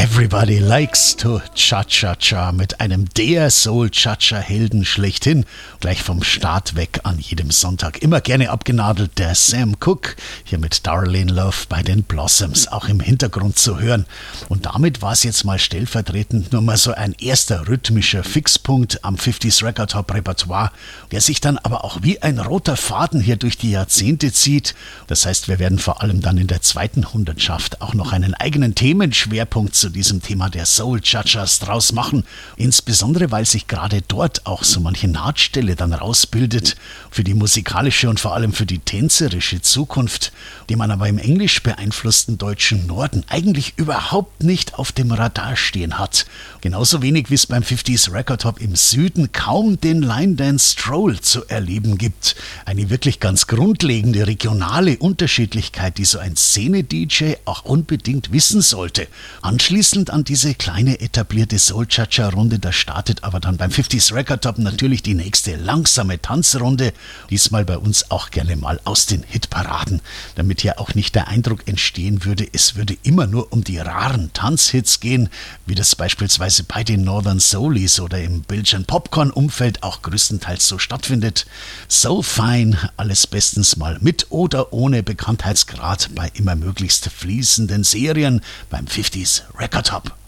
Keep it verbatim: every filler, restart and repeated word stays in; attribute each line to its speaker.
Speaker 1: Everybody likes to Cha-Cha-Cha mit einem der Soul-Cha-Cha-Helden schlechthin. Gleich vom Start weg an jedem Sonntag. Immer gerne abgenadelt der Sam Cooke, hier mit Darlene Love bei den Blossoms, auch im Hintergrund zu hören. Und damit war es jetzt mal stellvertretend nur mal so ein erster rhythmischer Fixpunkt am fünfziger Record Top Repertoire, der sich dann aber auch wie ein roter Faden hier durch die Jahrzehnte zieht. Das heißt, wir werden vor allem dann in der zweiten Hundertschaft auch noch einen eigenen Themenschwerpunkt zu diesem Thema der Soul-Cha-Chas draus machen. Insbesondere, weil sich gerade dort auch so manche Nahtstelle dann rausbildet für die musikalische und vor allem für die tänzerische Zukunft, die man aber im englisch beeinflussten deutschen Norden eigentlich überhaupt nicht auf dem Radar stehen hat. Genauso wenig wie es beim fünfziger Record Top im Süden kaum den Line Dance Stroll zu erleben gibt. Eine wirklich ganz grundlegende regionale Unterschiedlichkeit, die so ein Szene-D J auch unbedingt wissen sollte. Anschließend an diese kleine etablierte Soul-Cha-Cha-Runde, da startet aber dann beim fünfziger Record Top natürlich die nächste langsame Tanzrunde, diesmal bei uns auch gerne mal aus den Hitparaden, damit ja auch nicht der Eindruck entstehen würde, es würde immer nur um die raren Tanzhits gehen, wie das beispielsweise bei den Northern Soulies oder im Belgian Popcorn-Umfeld auch größtenteils so stattfindet. So fine, alles bestens mal mit oder ohne Bekanntheitsgrad bei immer möglichst fließenden Serien beim fünfziger Record Top.